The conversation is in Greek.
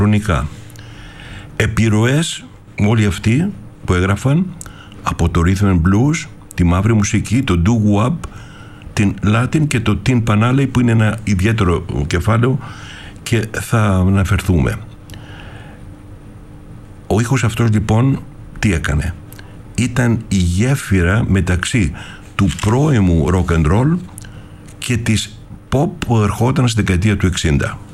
χρονικά. Επιρροές όλοι αυτοί που έγραφαν από το rhythm and blues, τη μαύρη μουσική, το doo-wop, την Latin και το tin panale, που είναι ένα ιδιαίτερο κεφάλαιο και θα αναφερθούμε. Ο ήχος αυτός λοιπόν τι έκανε? Ήταν η γέφυρα μεταξύ του πρώιμου rock and roll και της pop που ερχόταν στη δεκαετία του 60.